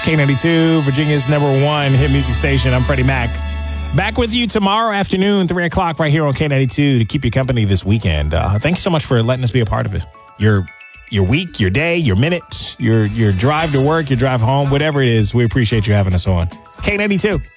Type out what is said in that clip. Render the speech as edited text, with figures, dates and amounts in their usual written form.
K92, Virginia's #1 hit music station. I'm Freddie Mac. Back with you tomorrow afternoon, 3 o'clock, right here on K92 to keep you company this weekend. Thanks so much for letting us be a part of it. Your week, your day, your minute, your drive to work, your drive home, whatever it is, we appreciate you having us on. K92.